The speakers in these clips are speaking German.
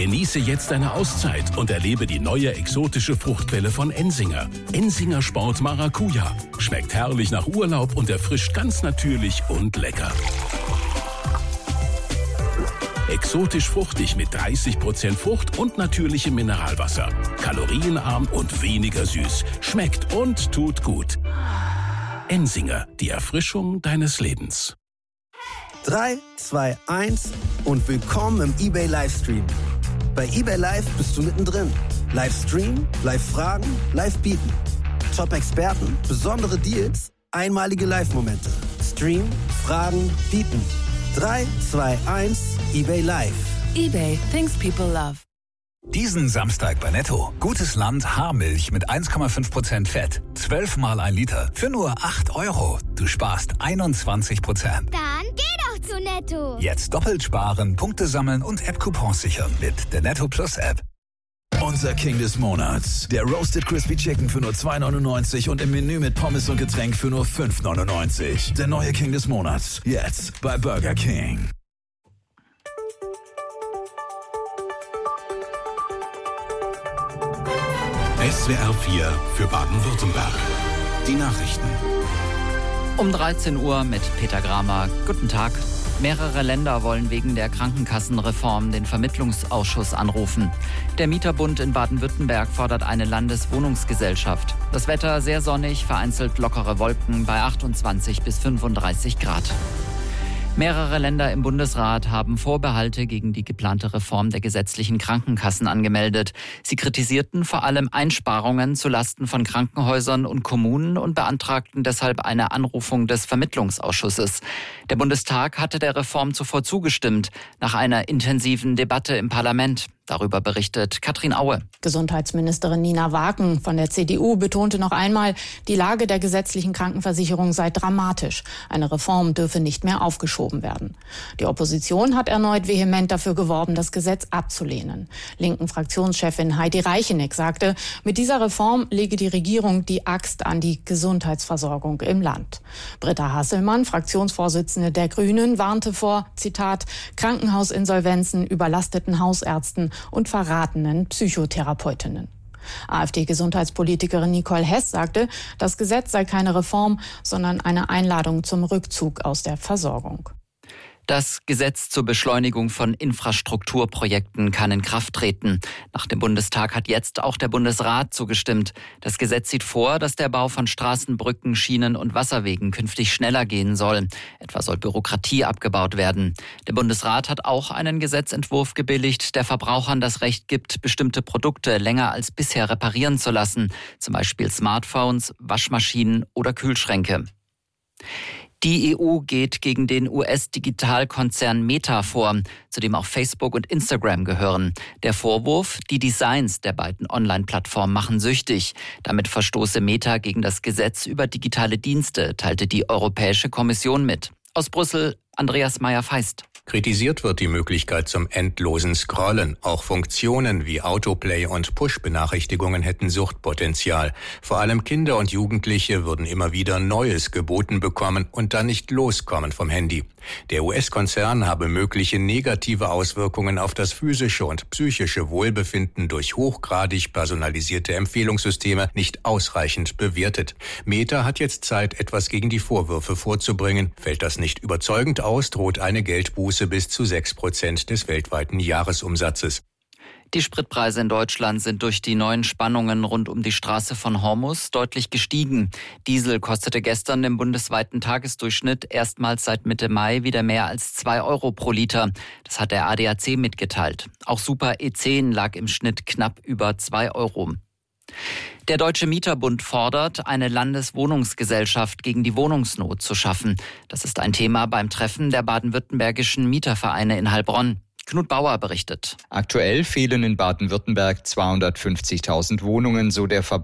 Genieße jetzt eine Auszeit und erlebe die neue exotische Fruchtquelle von Ensinger. Ensinger Sport Maracuja. Schmeckt herrlich nach Urlaub und erfrischt ganz natürlich und lecker. Exotisch fruchtig mit 30% Frucht und natürlichem Mineralwasser. Kalorienarm und weniger süß. Schmeckt und tut gut. Ensinger, die Erfrischung deines Lebens. 3, 2, 1 und willkommen im eBay Livestream. Bei eBay Live bist du mittendrin. Livestream, Live-Fragen, Live-Bieten. Top-Experten, besondere Deals, einmalige Live-Momente. Stream, Fragen, Bieten. 3, 2, 1, eBay Live. eBay, things people love. Diesen Samstag bei Netto. Gutes Land Haarmilch mit 1,5% Fett. 12 mal 1 Liter für nur 8 €. Du sparst 21%. Dann geh doch zu Netto. Jetzt doppelt sparen, Punkte sammeln und App-Coupons sichern mit der Netto Plus App. Unser King des Monats. Der Roasted Crispy Chicken für nur 2,99 und im Menü mit Pommes und Getränk für nur 5,99. Der neue King des Monats. Jetzt bei Burger King. SWR 4 für Baden-Württemberg. Die Nachrichten. Um 13 Uhr mit Peter Gramer. Guten Tag. Mehrere Länder wollen wegen der Krankenkassenreform den Vermittlungsausschuss anrufen. Der Mieterbund in Baden-Württemberg fordert eine Landeswohnungsgesellschaft. Das Wetter sehr sonnig, vereinzelt lockere Wolken bei 28 bis 35 Grad. Mehrere Länder im Bundesrat haben Vorbehalte gegen die geplante Reform der gesetzlichen Krankenkassen angemeldet. Sie kritisierten vor allem Einsparungen zulasten von Krankenhäusern und Kommunen und beantragten deshalb eine Anrufung des Vermittlungsausschusses. Der Bundestag hatte der Reform zuvor zugestimmt, nach einer intensiven Debatte im Parlament. Darüber berichtet Katrin Aue. Gesundheitsministerin Nina Wagen von der CDU betonte noch einmal, die Lage der gesetzlichen Krankenversicherung sei dramatisch. Eine Reform dürfe nicht mehr aufgeschoben werden. Die Opposition hat erneut vehement dafür geworben, das Gesetz abzulehnen. Linken Fraktionschefin Heidi Reicheneck sagte, mit dieser Reform lege die Regierung die Axt an die Gesundheitsversorgung im Land. Britta Hasselmann, Fraktionsvorsitzende der Grünen, warnte vor, Zitat, Krankenhausinsolvenzen, überlasteten Hausärzten und verratenen Psychotherapeutinnen. AfD-Gesundheitspolitikerin Nicole Hess sagte, das Gesetz sei keine Reform, sondern eine Einladung zum Rückzug aus der Versorgung. Das Gesetz zur Beschleunigung von Infrastrukturprojekten kann in Kraft treten. Nach dem Bundestag hat jetzt auch der Bundesrat zugestimmt. Das Gesetz sieht vor, dass der Bau von Straßen, Brücken, Schienen und Wasserwegen künftig schneller gehen soll. Etwa soll Bürokratie abgebaut werden. Der Bundesrat hat auch einen Gesetzentwurf gebilligt, der Verbrauchern das Recht gibt, bestimmte Produkte länger als bisher reparieren zu lassen. Zum Beispiel Smartphones, Waschmaschinen oder Kühlschränke. Die EU geht gegen den US-Digitalkonzern Meta vor, zu dem auch Facebook und Instagram gehören. Der Vorwurf, die Designs der beiden Online-Plattformen machen süchtig. Damit verstoße Meta gegen das Gesetz über digitale Dienste, teilte die Europäische Kommission mit. Aus Brüssel, Andreas Meyer-Feist. Kritisiert wird die Möglichkeit zum endlosen Scrollen. Auch Funktionen wie Autoplay und Push-Benachrichtigungen hätten Suchtpotenzial. Vor allem Kinder und Jugendliche würden immer wieder Neues geboten bekommen und dann nicht loskommen vom Handy. Der US-Konzern habe mögliche negative Auswirkungen auf das physische und psychische Wohlbefinden durch hochgradig personalisierte Empfehlungssysteme nicht ausreichend bewertet. Meta hat jetzt Zeit, etwas gegen die Vorwürfe vorzubringen. Fällt das nicht überzeugend aus, droht eine Geldbuße bis zu 6% des weltweiten Jahresumsatzes. Die Spritpreise in Deutschland sind durch die neuen Spannungen rund um die Straße von Hormuz deutlich gestiegen. Diesel kostete gestern im bundesweiten Tagesdurchschnitt erstmals seit Mitte Mai wieder mehr als 2 € pro Liter. Das hat der ADAC mitgeteilt. Auch Super E10 lag im Schnitt knapp über 2 €. Der Deutsche Mieterbund fordert, eine Landeswohnungsgesellschaft gegen die Wohnungsnot zu schaffen. Das ist ein Thema beim Treffen der baden-württembergischen Mietervereine in Heilbronn. Knut Bauer berichtet. Aktuell fehlen in Baden-Württemberg 250.000 Wohnungen, so der Verband.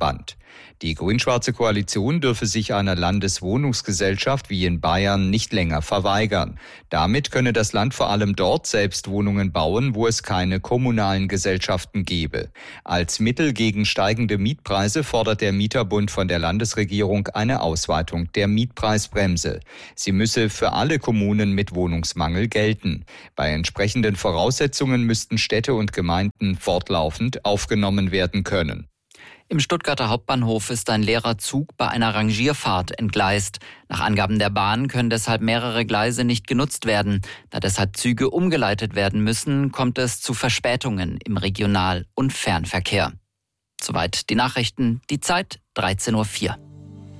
Die grün-schwarze Koalition dürfe sich einer Landeswohnungsgesellschaft wie in Bayern nicht länger verweigern. Damit könne das Land vor allem dort selbst Wohnungen bauen, wo es keine kommunalen Gesellschaften gebe. Als Mittel gegen steigende Mietpreise fordert der Mieterbund von der Landesregierung eine Ausweitung der Mietpreisbremse. Sie müsse für alle Kommunen mit Wohnungsmangel gelten. Bei entsprechenden Voraussetzungen müssten Städte und Gemeinden fortlaufend aufgenommen werden können. Im Stuttgarter Hauptbahnhof ist ein leerer Zug bei einer Rangierfahrt entgleist. Nach Angaben der Bahn können deshalb mehrere Gleise nicht genutzt werden. Da deshalb Züge umgeleitet werden müssen, kommt es zu Verspätungen im Regional- und Fernverkehr. Soweit die Nachrichten. Die Zeit 13:04 Uhr.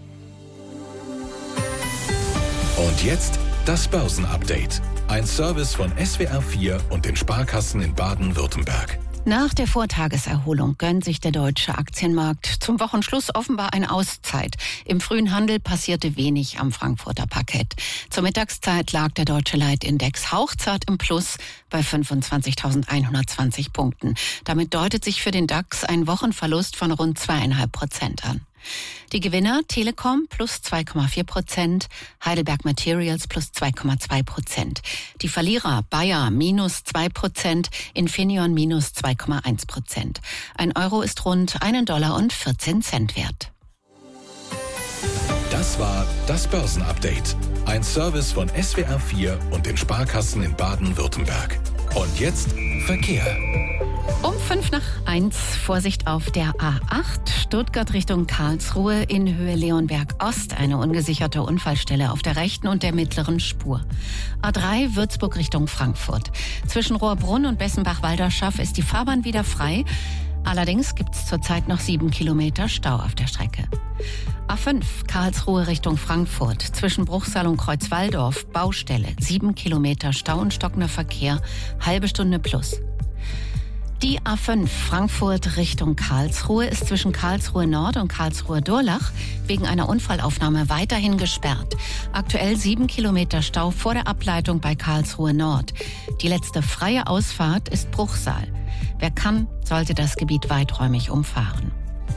Und jetzt das Börsenupdate. Ein Service von SWR4 und den Sparkassen in Baden-Württemberg. Nach der Vortageserholung gönnt sich der deutsche Aktienmarkt zum Wochenschluss offenbar eine Auszeit. Im frühen Handel passierte wenig am Frankfurter Parkett. Zur Mittagszeit lag der deutsche Leitindex hauchzart im Plus bei 25.120 Punkten. Damit deutet sich für den DAX ein Wochenverlust von rund 2,5% an. Die Gewinner Telekom plus 2,4%, Heidelberg Materials plus 2,2%. Die Verlierer Bayer minus 2%, Infineon minus 2,1%. Ein Euro ist rund $1,14 wert. Das war das Börsenupdate. Ein Service von SWR4 und den Sparkassen in Baden-Württemberg. Und jetzt Verkehr. Um 1:05 Vorsicht auf der A8, Stuttgart Richtung Karlsruhe in Höhe Leonberg Ost, eine ungesicherte Unfallstelle auf der rechten und der mittleren Spur. A3 Würzburg Richtung Frankfurt. Zwischen Rohrbrunn und Bessenbach-Walderschaff ist die Fahrbahn wieder frei. Allerdings gibt es zurzeit noch 7 Kilometer Stau auf der Strecke. A5 Karlsruhe Richtung Frankfurt. Zwischen Bruchsal und Kreuzwaldorf Baustelle. 7 Kilometer Stau und stockender Verkehr. Halbe Stunde plus. Die A5 Frankfurt Richtung Karlsruhe ist zwischen Karlsruhe Nord und Karlsruhe Durlach wegen einer Unfallaufnahme weiterhin gesperrt. Aktuell 7 Kilometer Stau vor der Ableitung bei Karlsruhe Nord. Die letzte freie Ausfahrt ist Bruchsal. Wer kann, sollte das Gebiet weiträumig umfahren.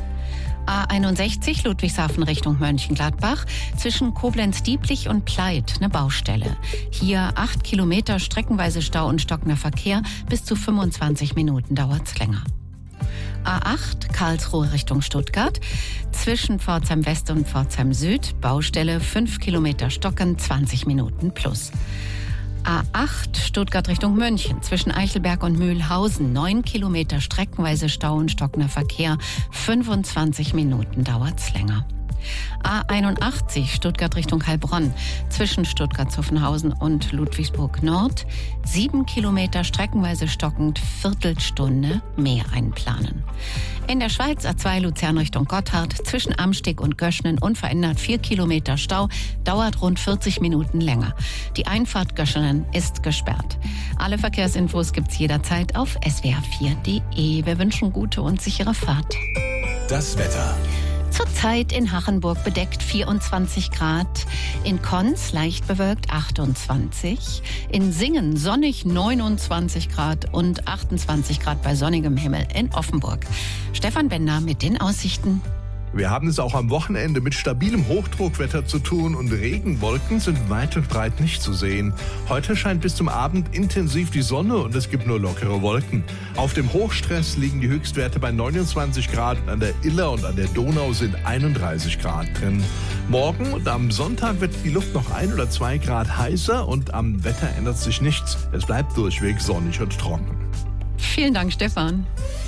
A61 Ludwigshafen Richtung Mönchengladbach, zwischen Koblenz-Dieblich und Pleit eine Baustelle. Hier 8 Kilometer streckenweise Stau und stockender Verkehr, bis zu 25 Minuten dauert's länger. A8 Karlsruhe Richtung Stuttgart, zwischen Pforzheim West und Pforzheim Süd, Baustelle 5 Kilometer stocken, 20 Minuten plus. A8 Stuttgart Richtung München, zwischen Eichelberg und Mühlhausen, 9 Kilometer streckenweise Stau und stockender Verkehr, 25 Minuten dauert's länger. A81 Stuttgart Richtung Heilbronn, zwischen Stuttgart-Zuffenhausen und Ludwigsburg Nord, 7 Kilometer streckenweise stockend, Viertelstunde mehr einplanen. In der Schweiz A2 Luzern Richtung Gotthard, zwischen Amsteg und Göschnen unverändert 4 Kilometer Stau, dauert rund 40 Minuten länger. Die Einfahrt Göschenen ist gesperrt. Alle Verkehrsinfos gibt's jederzeit auf swr4.de. Wir wünschen gute und sichere Fahrt. Das Wetter. Zurzeit in Hachenburg bedeckt 24 Grad, in Konz leicht bewölkt 28, in Singen sonnig 29 Grad und 28 Grad bei sonnigem Himmel in Offenburg. Stefan Bender mit den Aussichten. Wir haben es auch am Wochenende mit stabilem Hochdruckwetter zu tun und Regenwolken sind weit und breit nicht zu sehen. Heute scheint bis zum Abend intensiv die Sonne und es gibt nur lockere Wolken. Auf dem Hochstress liegen die Höchstwerte bei 29 Grad und an der Iller und an der Donau sind 31 Grad drin. Morgen und am Sonntag wird die Luft noch 1 oder 2 Grad heißer und am Wetter ändert sich nichts. Es bleibt durchweg sonnig und trocken. Vielen Dank, Stefan.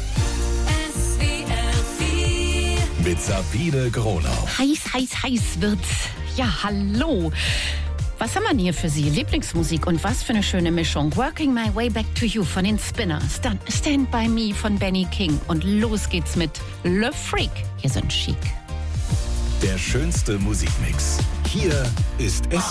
Mit Sabine Gronau. Heiß wird's. Ja, hallo. Was haben wir denn hier für Sie? Lieblingsmusik und was für eine schöne Mischung. Working My Way Back to You von den Spinners. Dann Stand By Me von Benny King. Und los geht's mit Le Freak. Hier sind Chic. Der schönste Musikmix. Hier ist